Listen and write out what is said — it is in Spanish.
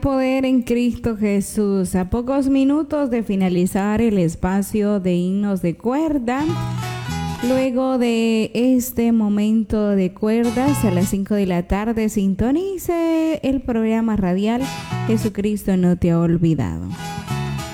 Poder en Cristo Jesús. A pocos minutos de finalizar el espacio de himnos de cuerda, luego de este momento de cuerdas, a las 5 de la tarde sintonice el programa radial Jesucristo no te ha olvidado.